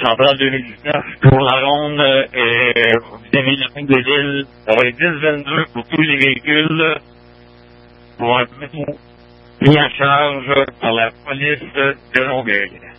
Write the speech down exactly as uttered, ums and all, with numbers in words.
centrale deux mille dix-neuf pour la ronde euh, et vous avez la fin de l'île. Ça va être dix vingt-deux pour tous les véhicules pour un pris en charge par la police de Longueuil.